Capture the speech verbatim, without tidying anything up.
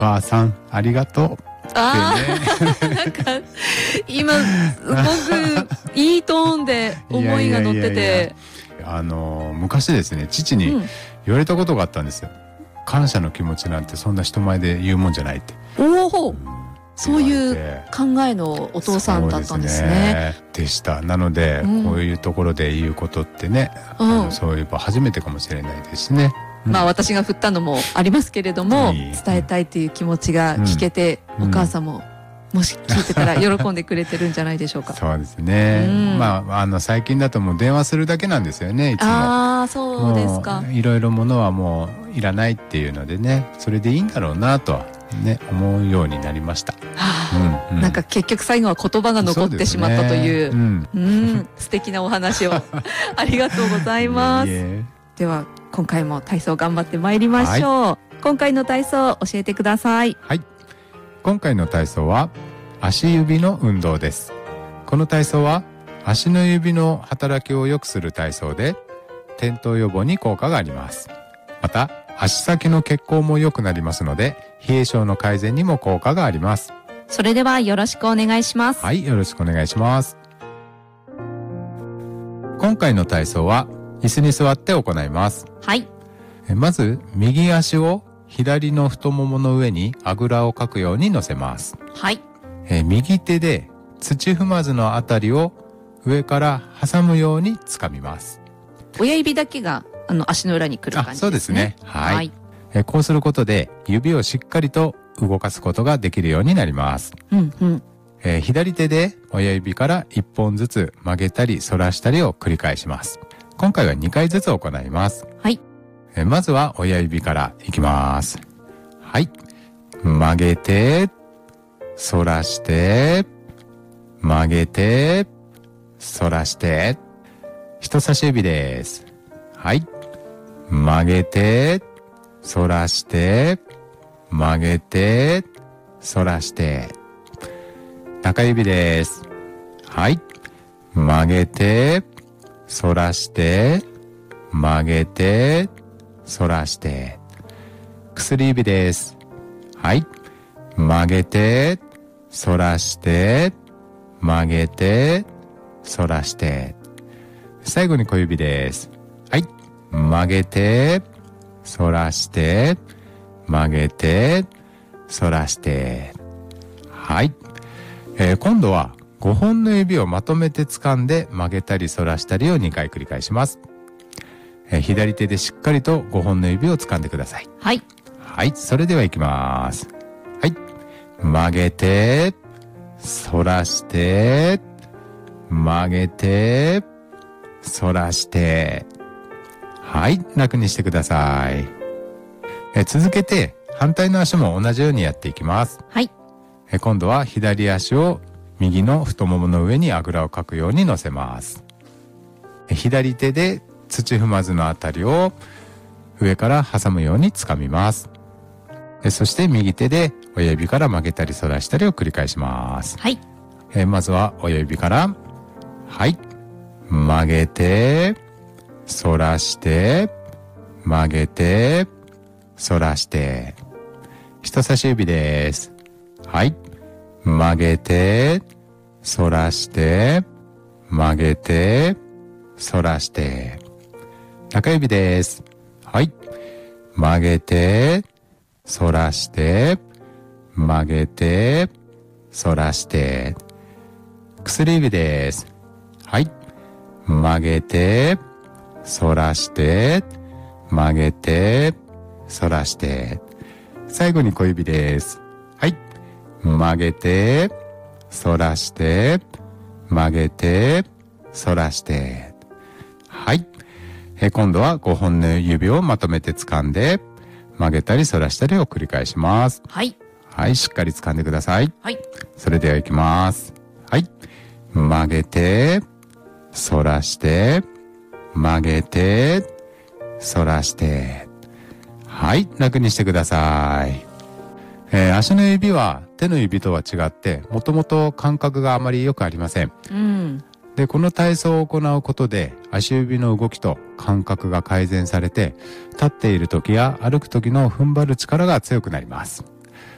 ばあさんありがとうああ、なんか今すごくいいトーンで思いが乗ってて、いやいやいやいや、 あの昔ですね、父に言われたことがあったんですよ、うん、感謝の気持ちなんてそんな人前で言うもんじゃないって。 おお、うん、そういう考えのお父さんだったんですね。そうですねでした。なので、うん、こういうところで言うことってね、うん、あのそういえば初めてかもしれないですしね。 まあ私が振ったのもありますけれども、伝えたいという気持ちが聞けて、お母さんももし聞いてたら喜んでくれてるんじゃないでしょうか。 そうですね、うん、まああの最近だともう電話するだけなんですよね、いつも。 ああ、そうですか。 いろいろものはもういらないっていうのでね、それでいいんだろうなとはね思うようになりました。 はあ、うんうん、なんか結局最後は言葉が残ってしまったという、う、ね、うん、うん、素敵なお話をありがとうございます。いえいえ、では今回も体操頑張ってまいりましょう、はい、今回の体操教えてください。 はい、今回の体操は足指の運動です。この体操は足の指の働きを良くする体操で、転倒予防に効果があります。また足先の血行も良くなりますので、冷え症の改善にも効果があります。 それではよろしくお願いします。 はい、よろしくお願いします。今回の体操は椅子に座って行います。 はい。 まず右足を左の太ももの上にあぐらをかくように乗せます。 はい。 え右手で土踏まずのあたりを上から挟むように掴みます。 親指だけがあの足の裏に来る感じですね。 そうですね。はい。はい、えこうすることで指をしっかりと動かすことができるようになります。 うんうん。 えー、左手で親指からいっぽんずつ曲げたり反らしたりを繰り返します。今回はにかいずつ行います。 はい。 えー、まずは親指からいきます。はい。曲げて、反らして、曲げて、反らして、人差し指です。はい。曲げて、反らして、曲げて、反らして、中指です。はい。曲げて、反らして、曲げて、反らして、薬指です。はい。曲げて、反らして、曲げて、反らして、最後に小指です。はい。曲げて、反らして、曲げて、反らして、はい。えー、今度はごほんの指をまとめて掴んで曲げたり反らしたりをにかい繰り返します。えー、左手でしっかりとごほんの指を掴んでください。 はい。 はい、それではいきます。はい。曲げて、反らして、曲げて、反らして、はい、楽にしてください。えー、続けて反対の足も同じようにやっていきます。 はい。 え今度は左足を右の太ももの上にあぐらをかくように乗せます。左手で土踏まずのあたりを上から挟むように掴みます。そして右手で親指から曲げたり反らしたりを繰り返します。 はい。 えまずは親指から、はい、曲げて、反らして、曲げて、反らして、人差し指です。はい。曲げて、反らして、曲げて、反らして。中指です。はい。曲げて、反らして、曲げて、反らして。薬指です。はい。曲げて、反らして、曲げて、反らして。最後に小指です。はい。曲げて、反らして、曲げて、反らして。はい。え今度はごほんの指をまとめて掴んで、曲げたり反らしたりを繰り返します。 はい。 はい、しっかり掴んでください。 はい。 それではいきます。はい。曲げて、反らして、曲げて、反らして。はい、楽にしてください。えー、足の指は手の指とは違って、もともと感覚があまりよくありません。 うん。 で、この体操を行うことで、足指の動きと感覚が改善されて、立っている時や歩く時の踏ん張る力が強くなります。